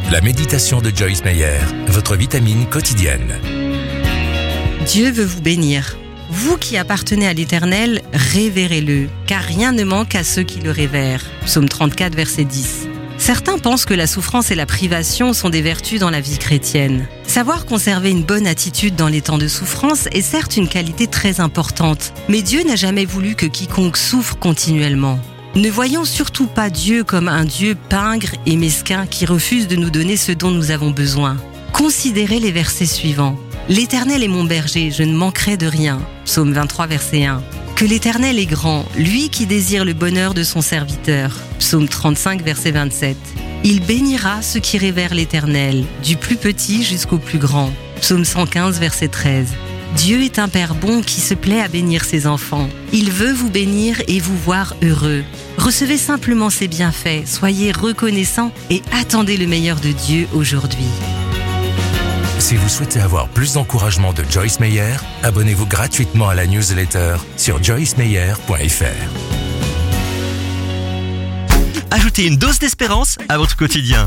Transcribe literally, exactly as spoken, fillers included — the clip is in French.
La méditation de Joyce Meyer, votre vitamine quotidienne. Dieu veut vous bénir. Vous qui appartenez à l'Éternel, révérez-le, car rien ne manque à ceux qui le révèrent. Psaume trente-quatre, verset dix. Certains pensent que la souffrance et la privation sont des vertus dans la vie chrétienne. Savoir conserver une bonne attitude dans les temps de souffrance est certes une qualité très importante, mais Dieu n'a jamais voulu que quiconque souffre continuellement. Ne voyons surtout pas Dieu comme un Dieu pingre et mesquin qui refuse de nous donner ce dont nous avons besoin. Considérez les versets suivants. « L'Éternel est mon berger, je ne manquerai de rien » Psaume vingt-trois, verset un. « Que l'Éternel est grand, lui qui désire le bonheur de son serviteur » Psaume trente-cinq, verset vingt-sept. « Il bénira ceux qui révèrent l'Éternel, du plus petit jusqu'au plus grand » Psaume cent quinze, verset treize. Dieu est un Père bon qui se plaît à bénir ses enfants. Il veut vous bénir et vous voir heureux. Recevez simplement ses bienfaits, soyez reconnaissants et attendez le meilleur de Dieu aujourd'hui. Si vous souhaitez avoir plus d'encouragement de Joyce Meyer, abonnez-vous gratuitement à la newsletter sur joyce meyer point f r. Ajoutez une dose d'espérance à votre quotidien.